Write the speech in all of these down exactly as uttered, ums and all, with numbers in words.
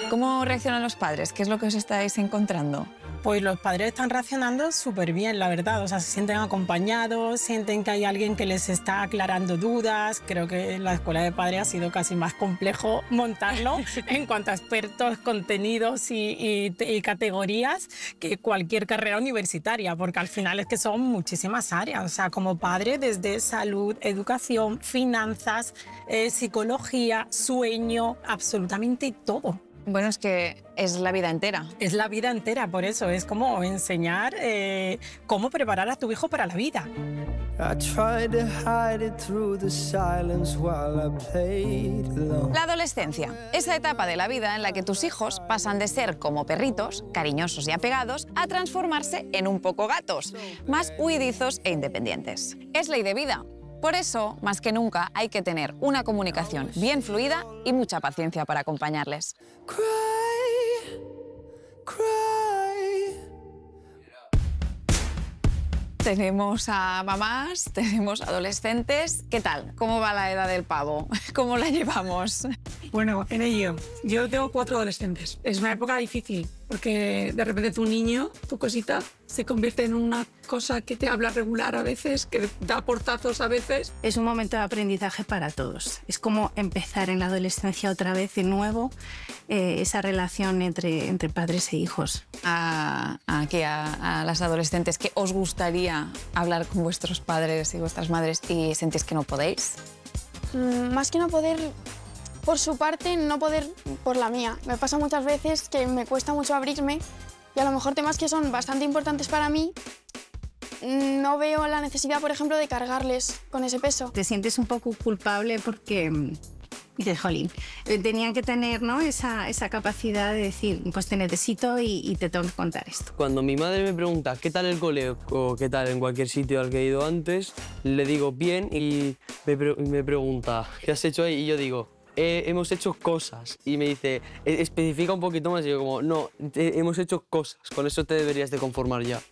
¿Cómo reaccionan los padres? ¿Qué es lo que os estáis encontrando? Pues los padres están reaccionando súper bien, la verdad. O sea, se sienten acompañados, sienten que hay alguien que les está aclarando dudas. Creo que en la escuela de padres ha sido casi más complejo montarlo en cuanto a expertos, contenidos y, y, y categorías que cualquier carrera universitaria, porque al final es que son muchísimas áreas. O sea, como padre, desde salud, educación, finanzas, eh, psicología, sueño, absolutamente todo. Bueno, es que es la vida entera. Es la vida entera, por eso es como enseñar eh, cómo preparar a tu hijo para la vida. La adolescencia, esa etapa de la vida en la que tus hijos pasan de ser como perritos, cariñosos y apegados, a transformarse en un poco gatos, más huidizos e independientes. Es ley de vida. Por eso, más que nunca, hay que tener una comunicación bien fluida y mucha paciencia para acompañarles. Cry, cry. Tenemos a mamás, tenemos adolescentes. ¿Qué tal? ¿Cómo va la edad del pavo? ¿Cómo la llevamos? Bueno, en ello. Yo tengo cuatro adolescentes. Es una época difícil porque de repente tu niño, tu cosita, se convierte en una cosa que te habla regular a veces, que da portazos a veces. Es un momento de aprendizaje para todos. Es como empezar en la adolescencia otra vez de nuevo eh, esa relación entre, entre padres e hijos. A, a, ¿qué? a, a las adolescentes, ¿qué os gustaría hablar con vuestros padres y vuestras madres y sentís que no podéis? Mm, más que no poder por su parte, no poder por la mía. Me pasa muchas veces que me cuesta mucho abrirme y a lo mejor temas que son bastante importantes para mí, no veo la necesidad, por ejemplo, de cargarles con ese peso. Te sientes un poco culpable porque dices, jolín, tenían que tener, ¿no?, esa, esa capacidad de decir, pues te necesito y, y te tengo que contar esto. Cuando mi madre me pregunta qué tal el cole o qué tal en cualquier sitio al que he ido antes, le digo bien y me, pre me pregunta, ¿qué has hecho ahí? Y yo digo, Eh, hemos hecho cosas, y me dice, especifica un poquito más, y yo como, no, eh, hemos hecho cosas, con eso te deberías de conformar ya.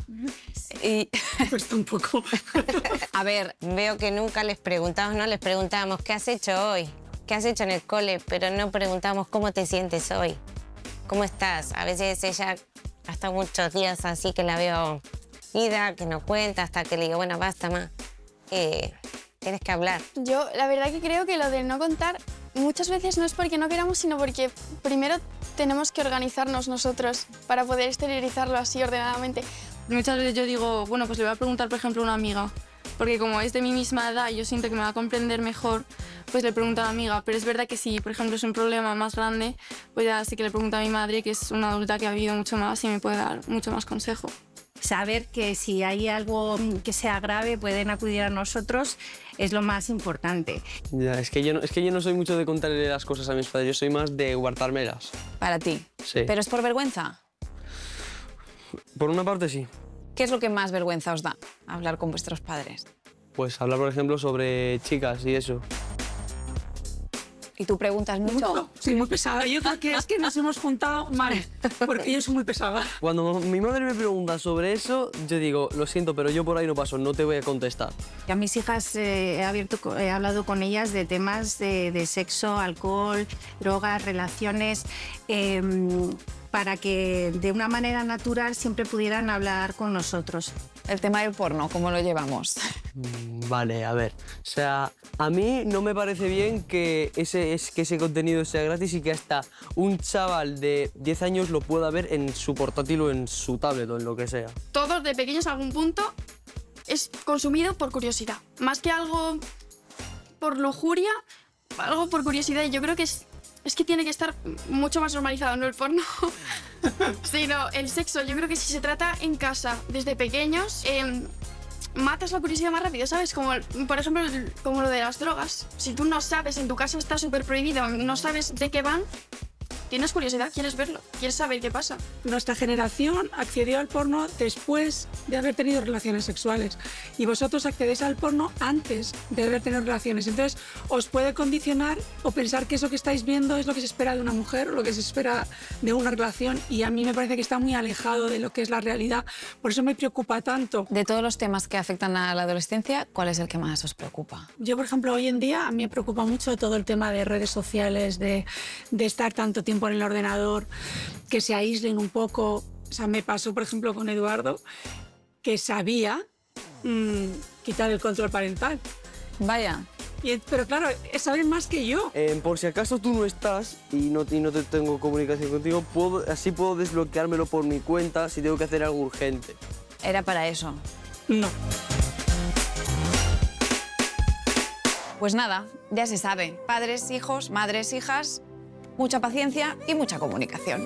Y cuesta un poco. A ver, veo que nunca les preguntamos, ¿no? Les preguntamos, ¿qué has hecho hoy? ¿Qué has hecho en el cole? Pero no preguntamos, ¿cómo te sientes hoy? ¿Cómo estás? A veces ella, hasta muchos días así que la veo ida, que no cuenta, hasta que le digo, bueno, basta más. Eh, Tienes que hablar. Yo, la verdad que creo que lo de no contar muchas veces no es porque no queramos, sino porque primero tenemos que organizarnos nosotros para poder exteriorizarlo así ordenadamente. Muchas veces yo digo, bueno, pues le voy a preguntar, por ejemplo, a una amiga, porque como es de mi misma edad y yo siento que me va a comprender mejor, pues le pregunto a la amiga. Pero es verdad que si, por ejemplo, es un problema más grande, pues ya sí que le pregunto a mi madre, que es una adulta que ha vivido mucho más y me puede dar mucho más consejo. Saber que si hay algo que sea grave pueden acudir a nosotros es lo más importante. Ya, es que yo no, es que yo no soy mucho de contarle las cosas a mis padres, yo soy más de guardármelas. Para ti. Sí. ¿Pero es por vergüenza? Por una parte sí. ¿Qué es lo que más vergüenza os da hablar con vuestros padres? Pues hablar, por ejemplo, sobre chicas y eso. ¿Y tú preguntas mucho? No, soy muy pesada. Yo creo que es que nos hemos juntado mal, porque yo soy muy pesada. Cuando mi madre me pregunta sobre eso, yo digo, lo siento, pero yo por ahí no paso, no te voy a contestar. A mis hijas eh, he, abierto, he hablado con ellas de temas de, de sexo, alcohol, drogas, relaciones, eh, para que de una manera natural siempre pudieran hablar con nosotros. El tema del porno, ¿cómo lo llevamos? Vale, a ver, o sea, a mí no me parece bien que ese, es, que ese contenido sea gratis y que hasta un chaval de diez años lo pueda ver en su portátil o en su tablet o en lo que sea. Todos de pequeños a algún punto es consumido por curiosidad, más que algo por lujuria, algo por curiosidad. Y yo creo que es, es que tiene que estar mucho más normalizado, no el porno, sino el sexo. Yo creo que si se trata en casa desde pequeños, eh, matas la curiosidad más rápido, ¿sabes? Como, por ejemplo, como lo de las drogas. Si tú no sabes, en tu casa está súper prohibido, no sabes de qué van, tienes curiosidad, quieres verlo, quieres saber qué pasa. Nuestra generación accedió al porno después de haber tenido relaciones sexuales y vosotros accedéis al porno antes de haber tenido relaciones. Entonces, os puede condicionar o pensar que eso que estáis viendo es lo que se espera de una mujer o lo que se espera de una relación, y a mí me parece que está muy alejado de lo que es la realidad. Por eso me preocupa tanto. De todos los temas que afectan a la adolescencia, ¿cuál es el que más os preocupa? Yo, por ejemplo, hoy en día a mí me preocupa mucho todo el tema de redes sociales, de, de estar tanto tiempo tiempo en el ordenador, que se aíslen un poco. O sea, me pasó, por ejemplo, con Eduardo, que sabía mmm, quitar el control parental. Vaya. Y, pero claro, saben más que yo. Eh, por si acaso tú no estás y no, y no te tengo comunicación contigo, puedo, así puedo desbloqueármelo por mi cuenta si tengo que hacer algo urgente. Era para eso. No. Pues nada, ya se sabe. Padres, hijos, madres, hijas, mucha paciencia y mucha comunicación.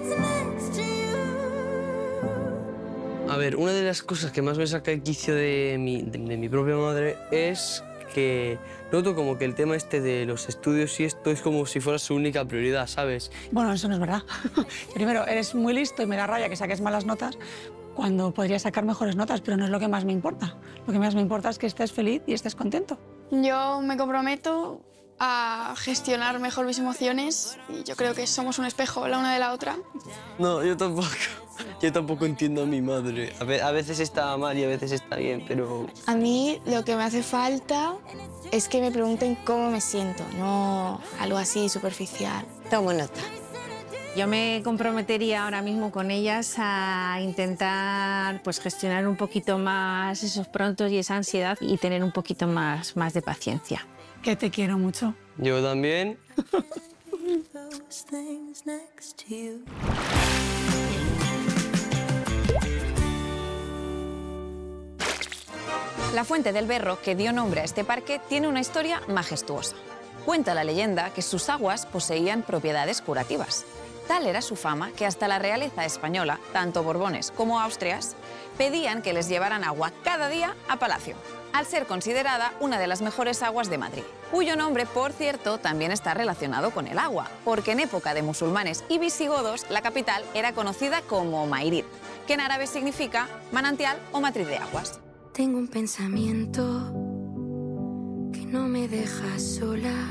A ver, una de las cosas que más me saca el quicio de mi, de, de mi propia madre es que noto como que el tema este de los estudios y esto es como si fuera su única prioridad, ¿sabes? Bueno, eso no es verdad. Primero, eres muy listo y me da rabia que saques malas notas cuando podrías sacar mejores notas, pero no es lo que más me importa. Lo que más me importa es que estés feliz y estés contento. Yo me comprometo a gestionar mejor mis emociones y yo creo que somos un espejo la una de la otra. No, yo tampoco. Yo tampoco entiendo a mi madre. A, ve a veces está mal y a veces está bien, pero... A mí lo que me hace falta es que me pregunten cómo me siento, no algo así superficial. Tomo nota. Yo me comprometería ahora mismo con ellas a intentar pues, gestionar un poquito más esos prontos y esa ansiedad y tener un poquito más, más de paciencia. Que te quiero mucho. Yo también. La fuente del Berro, que dio nombre a este parque, tiene una historia majestuosa. Cuenta la leyenda que sus aguas poseían propiedades curativas. Tal era su fama que hasta la realeza española, tanto Borbones como Austrias, pedían que les llevaran agua cada día a Palacio, al ser considerada una de las mejores aguas de Madrid, cuyo nombre, por cierto, también está relacionado con el agua, porque en época de musulmanes y visigodos la capital era conocida como Mairit, que en árabe significa manantial o matriz de aguas. Tengo un pensamiento que no me deja sola.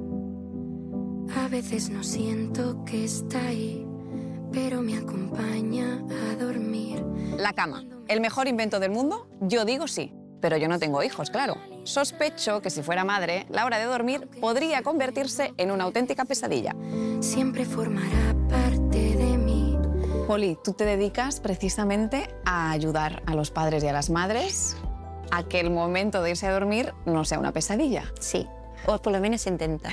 A veces no siento que está ahí, pero me acompaña a dormir. La cama, ¿el mejor invento del mundo? Yo digo sí, pero yo no tengo hijos, claro. Sospecho que si fuera madre, la hora de dormir podría convertirse en una auténtica pesadilla. Siempre formará parte de mí. Poli, tú te dedicas precisamente a ayudar a los padres y a las madres a que el momento de irse a dormir no sea una pesadilla. Sí, o por lo menos intenta.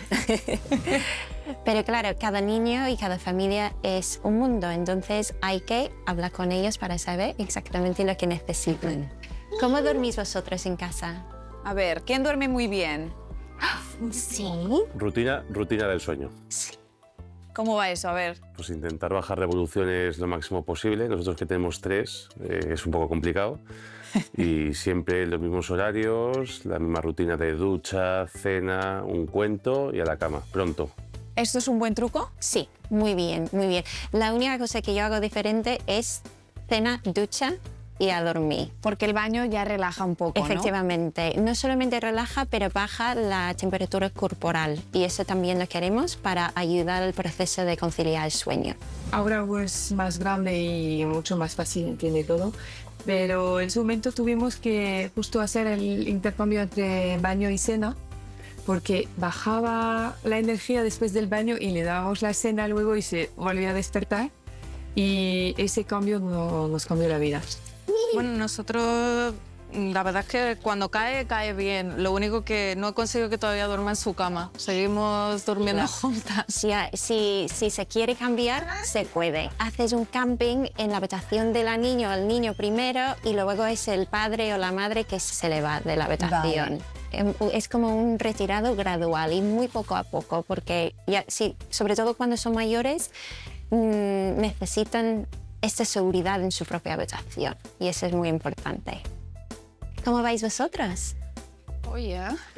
Pero claro, cada niño y cada familia es un mundo, entonces hay que hablar con ellos para saber exactamente lo que necesitan. ¿Cómo dormís vosotros en casa? A ver, ¿quién duerme muy bien? Sí. Rutina, rutina del sueño. Sí. ¿Cómo va eso? A ver. Pues intentar bajar revoluciones lo máximo posible. Nosotros que tenemos tres, eh, es un poco complicado. Y siempre los mismos horarios, la misma rutina de ducha, cena, un cuento y a la cama, pronto. ¿Esto es un buen truco? Sí, muy bien, muy bien. La única cosa que yo hago diferente es cena, ducha y a dormir. Porque el baño ya relaja un poco, Efectivamente. ¿no? No solamente relaja, pero baja la temperatura corporal. Y eso también lo queremos para ayudar al proceso de conciliar el sueño. Ahora es más grande y mucho más fácil, entiende todo. Pero en su momento tuvimos que justo hacer el intercambio entre baño y cena, porque bajaba la energía después del baño y le dábamos la cena luego y se volvía a despertar. Y ese cambio no, nos cambió la vida. Bueno, nosotros, la verdad es que cuando cae, cae bien. Lo único que no he conseguido que todavía duerma en su cama. Seguimos durmiendo Claro. juntas. Si, si, si se quiere cambiar, se puede. Haces un camping en la habitación de la niña o el niño primero y luego es el padre o la madre que se le va de la habitación. Vale. Es como un retirado gradual y muy poco a poco, porque ya, sí, sobre todo cuando son mayores, mmm, necesitan esta seguridad en su propia habitación y eso es muy importante. ¿Cómo vais vosotros? Oye,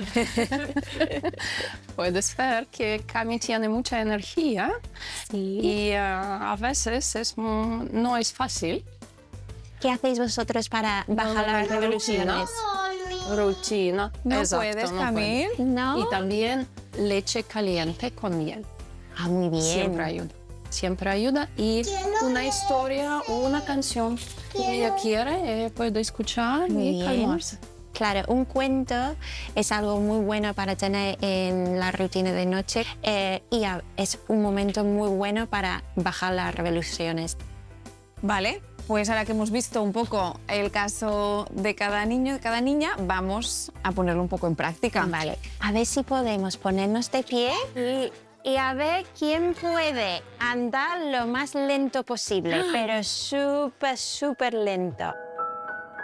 puedes ver que Cami tiene mucha energía sí. y uh, a veces es, no es fácil. ¿Qué hacéis vosotros para bajar las revoluciones? Rutina. ¿No Exacto, puedes, no Camil? puedo. ¿No? Y también leche caliente con miel. Ah, muy bien. Siempre ayuda. Siempre ayuda. Y una historia o una canción que ella quiere, eh, puede escuchar Muy y bien. calmarse. Claro, un cuento es algo muy bueno para tener en la rutina de noche eh, y a, es un momento muy bueno para bajar las revoluciones. Vale, pues ahora que hemos visto un poco el caso de cada niño, de cada niña, vamos a ponerlo un poco en práctica. Vale, a ver si podemos ponernos de pie y, y a ver quién puede andar lo más lento posible, pero súper, súper lento.